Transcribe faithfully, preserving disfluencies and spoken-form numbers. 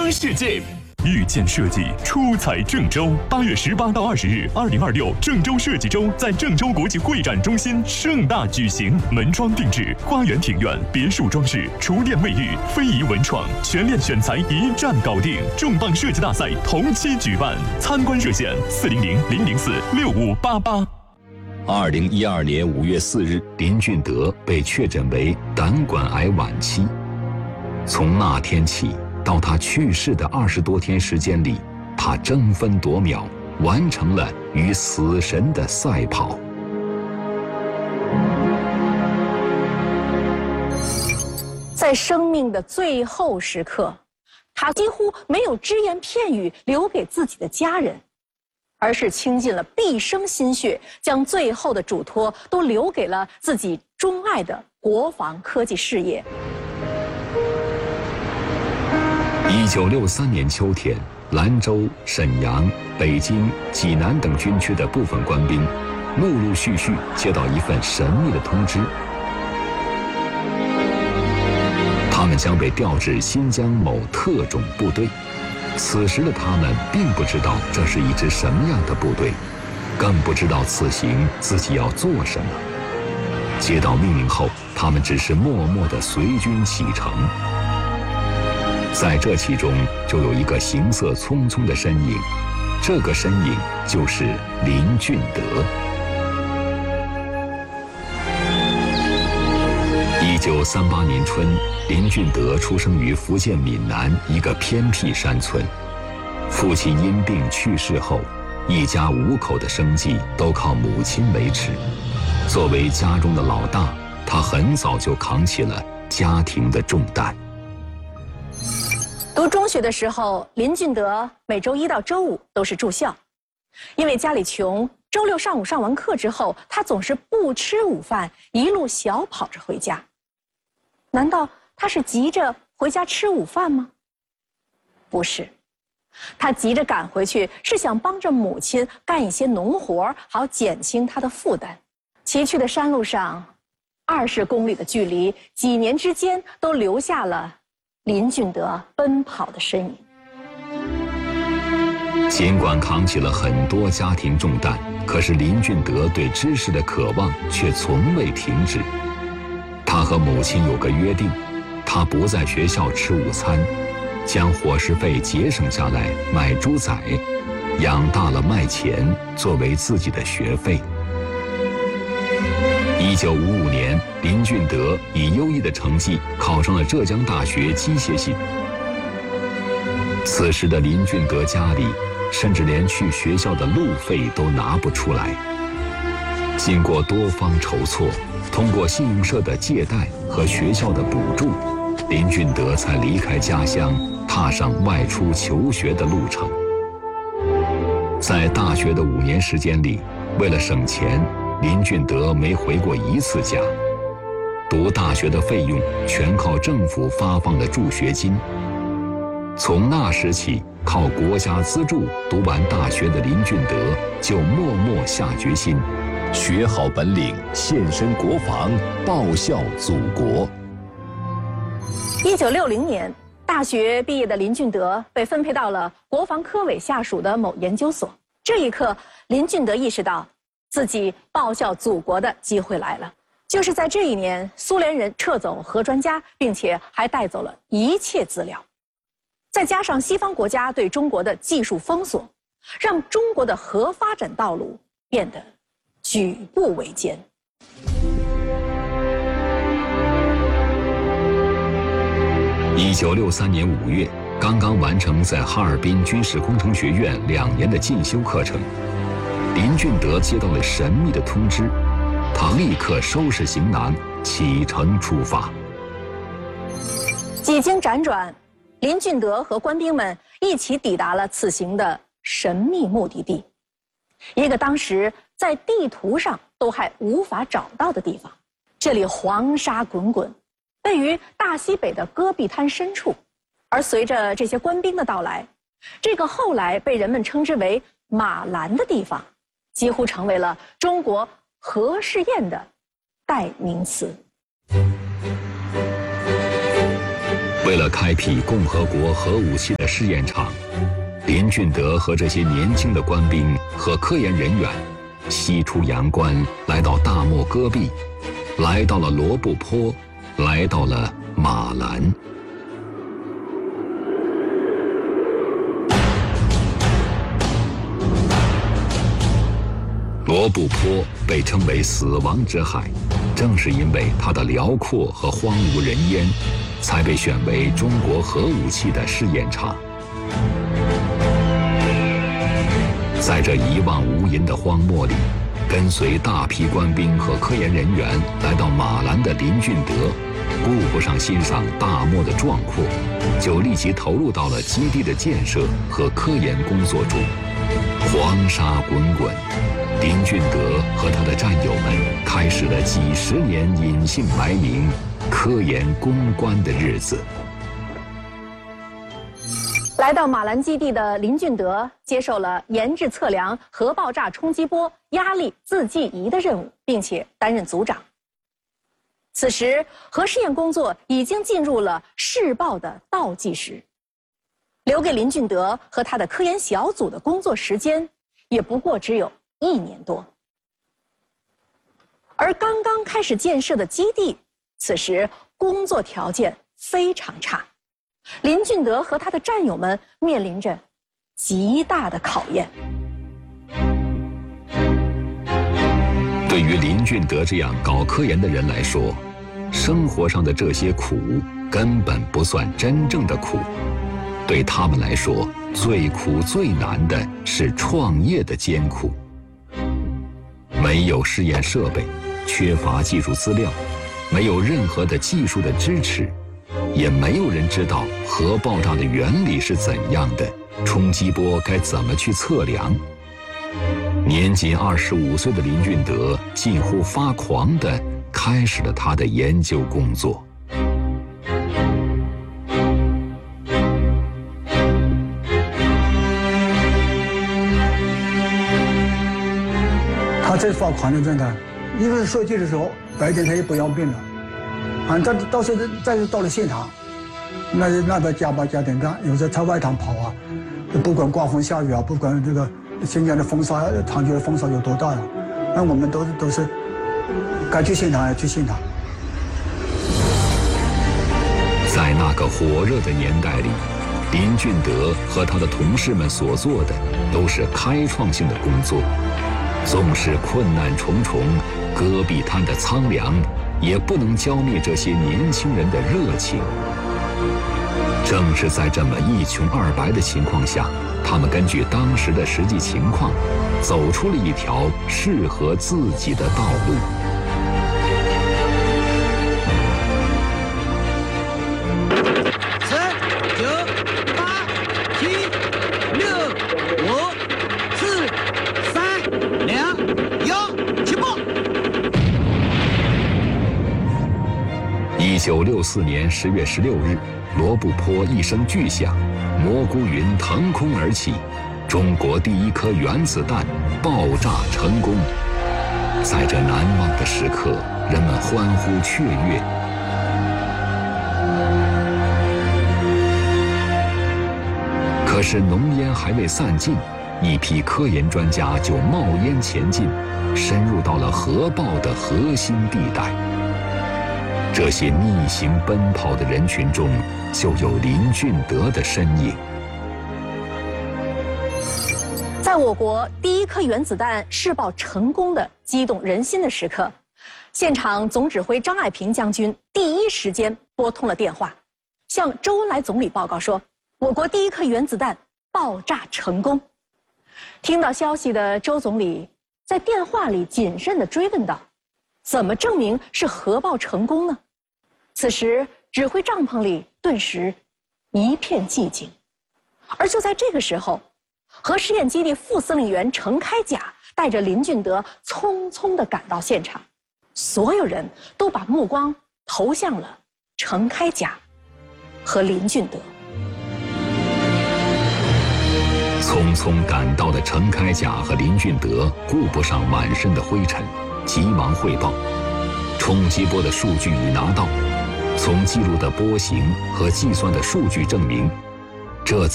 车世界。遇见设计出彩郑州，八月十八到二十日，二零二六郑州设计周在郑州国际会展中心盛大举行，门窗定制、花园庭院、别墅装饰、厨电卫浴、非遗文创，全链选材一站搞定。重磅设计大赛同期举办，参观热线四零零零零四六五八八。 二零一二年五月四日，林俊德被确诊为胆管癌晚期。从那天起到他去世的二十多天时间里，他争分夺秒完成了与死神的赛跑。 在生命的最后时刻，他几乎没有只言片语留给自己的家人，而是倾尽了毕生心血，将最后的嘱托都留给了自己钟爱的国防科技事业。 一九六三年秋天，兰州、沈阳、北京、济南等军区的部分官兵，陆陆续续接到一份神秘的通知，他们将被调至新疆某特种部队。此时的他们并不知道这是一支什么样的部队，更不知道此行自己要做什么。接到命令后，他们只是默默地随军启程。在这其中，就有一个行色匆匆的身影，这个身影就是林俊德。一九三八年春，林俊德出生于福建闽南一个偏僻山村。父亲因病去世后，一家五口的生计都靠母亲维持。作为家中的老大，他很早就扛起了家庭的重担。 读中学的时候，林俊德每周一到周五都是住校，因为家里穷，周六上午上完课之后，他总是不吃午饭，一路小跑着回家。难道他是急着回家吃午饭吗？不是，他急着赶回去是想帮着母亲干一些农活，好减轻他的负担。崎岖的山路上，二十公里的距离，几年之间都留下了林俊德奔跑的身影。 尽管扛起了很多家庭重担，可是林俊德对知识的渴望却从未停止。他和母亲有个约定，他不在学校吃午餐，将伙食费节省下来买猪仔，养大了卖钱作为自己的学费。一九五五年，林俊德以优异的成绩考上了浙江大学机械系。此时的林俊德家里，甚至连去学校的路费都拿不出来。经过多方筹措，通过信用社的借贷和学校的补助，林俊德才离开家乡，踏上外出求学的路程。在大学的五年时间里，为了省钱，林俊德没回过一次家。读大学的费用全靠政府发放的助学金。从那时起，靠国家资助读完大学的林俊德就默默下决心，学好本领，献身国防，报效祖国。 一九六零年，大学毕业的林俊德被分配到了国防科委下属的某研究所。这一刻，林俊德意识到自己报效祖国的机会来了。就是在这一年，苏联人撤走核专家，并且还带走了一切资料。再加上西方国家对中国的技术封锁，让中国的核发展道路变得举步维艰。 一九六三年五月，刚刚完成在哈尔滨军事工程学院两年的进修课程，林俊德接到了神秘的通知，他立刻收拾行囊，启程出发。 几经辗转，林俊德和官兵们一起抵达了此行的神秘目的地，一个当时在地图上都还无法找到的地方。这里黄沙滚滚，位于大西北的戈壁滩深处。而随着这些官兵的到来，这个后来被人们称之为马兰的地方，几乎成为了中国核试验的代名词。 为了开辟共和国核武器的试验场，林俊德和这些年轻的官兵和科研人员西出阳关，来到大漠戈壁，来到了罗布泊，来到了马兰。罗布泊被称为死亡之海，正是因为它的辽阔和荒无人烟，才被选为中国核武器的试验场。在这一望无垠的荒漠里，跟随大批官兵和科研人员来到马兰的林俊德，顾不上欣赏大漠的壮阔，就立即投入到了基地的建设和科研工作中。黄沙滚滚，林俊德和他的战友们开始了几十年隐姓埋名、科研攻关的日子。 来到马兰基地的林俊德接受了研制测量核爆炸冲击波压力自计仪的任务，并且担任组长。此时，核试验工作已经进入了试爆的倒计时，留给林俊德和他的科研小组的工作时间也不过只有一年多。而刚刚开始建设的基地，此时工作条件非常差。林俊德和他的战友们面临着极大的考验。 对于林俊德这样搞科研的人来说，生活上的这些苦根本不算真正的苦。对他们来说，最苦最难的是创业的艰苦。没有试验设备，缺乏技术资料，没有任何的技术的支持，也没有人知道核爆炸的原理是怎样的，冲击波该怎么去测量。年仅二十五岁的林俊德近乎发狂地开始了他的研究工作。 他在发狂的状态，因为设计的时候白天他也不要命了，啊，他到时候再是到了现场，那那他加班加点干，有时候他外场跑啊，不管刮风下雨啊，不管这个现在的风沙，长期的风沙有多大呀，那我们都都是该去现场要去现场。 在那个火热的年代里，林俊德和他的同事们所做的都是开创性的工作。纵使困难重重，戈壁滩的苍凉也不能浇灭这些年轻人的热情。正是在这么一穷二白的情况下，他们根据当时的实际情况，走出了一条适合自己的道路。 十、九、八、七、六、五、四、三、两、一，起步！ 一九六四年十月十六日，罗布泊一声巨响，蘑菇云腾空而起，中国第一颗原子弹爆炸成功。在这难忘的时刻，人们欢呼雀跃。可是浓烟还未散尽，一批科研专家就冒烟前进，深入到了核爆的核心地带。这些逆行奔跑的人群中，就有林俊德的身影。 在我国第一颗原子弹试爆成功的激动人心的时刻，现场总指挥张爱萍将军第一时间拨通了电话，向周恩来总理报告说，我国第一颗原子弹爆炸成功。听到消息的周总理在电话里谨慎地追问道，怎么证明是核爆成功呢？此时指挥帐篷里顿时一片寂静。而就在这个时候，核试验基地副司令员程开甲带着林俊德匆匆地赶到现场，所有人都把目光投向了程开甲和林俊德。 匆匆赶到的程开甲和林俊德顾不上满身的灰尘，急忙汇报：冲击波的数据已拿到， 从记录的波形和计算的数据证明，这次